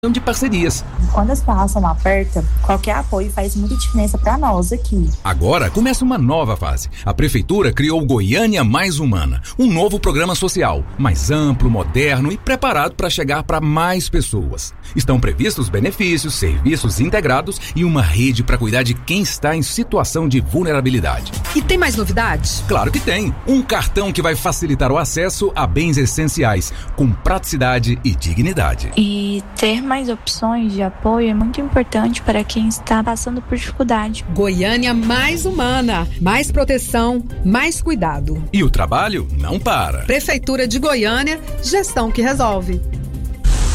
de parcerias. Quando a situação aperta, qualquer apoio faz muita diferença para nós aqui. Agora começa uma nova fase. A Prefeitura criou o Goiânia Mais Humana, um novo programa social, mais amplo, moderno e preparado para chegar para mais pessoas. Estão previstos benefícios, serviços integrados e uma rede para cuidar de quem está em situação de vulnerabilidade. E tem mais novidades? Claro que tem. Um cartão que vai facilitar o acesso a bens essenciais, com praticidade e dignidade. E ter mais opções de apoio é muito importante para quem está passando por dificuldade. Goiânia Mais Humana, mais proteção, mais cuidado. E o trabalho não para. Prefeitura de Goiânia, gestão que resolve.